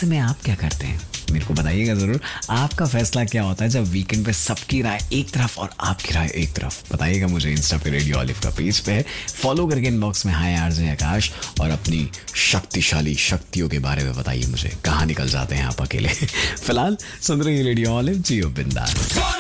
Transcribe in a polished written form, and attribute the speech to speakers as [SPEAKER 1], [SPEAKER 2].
[SPEAKER 1] ऐसे में आप क्या करते हैं? मेरे को बताइएगा ज़रूर, आपका फैसला क्या होता है जब वीकेंड पे सबकी राय एक तरफ और आपकी राय एक तरफ? बताइएगा मुझे इंस्टा पे रेडियो ऑलिव का पेज पे है, फॉलो करके इनबॉक्स में हाय आरजे आकाश, और अपनी शक्तिशाली शक्तियों के बारे में बताइए मुझे, कहाँ निकल जाते हैं आप अकेले। फिलहाल सुन रही रेडियो ऑलिव, जियो बिंदास।